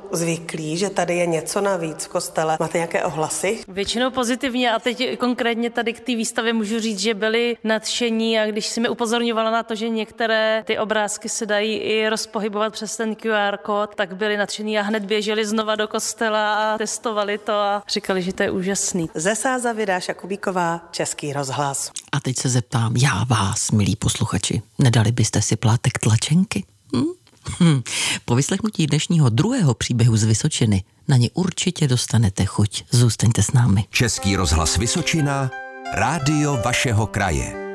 zvyklí, že tady je něco navíc v kostele? Máte nějaké ohlasy? Většinou pozitivně a teď konkrétně tady k té výstavě můžu říct, že byli nadšení a když si mi upozorňovala na to, že některé ty obrázky se dají i rozpohybovat přes ten QR kód, tak byli nadšení a hned běželi znova do kostela a testovali to a říkali, že to je úžasný. Ze Sázavy Dáša Kubíková, Český rozhlas. A teď se zeptám já vás, milí posluchači, nedali byste si plátek tlačenky? Po vyslechnutí dnešního druhého příběhu z Vysočiny na ně určitě dostanete chuť. Zůstaňte s námi. Český rozhlas Vysočina, rádio vašeho kraje.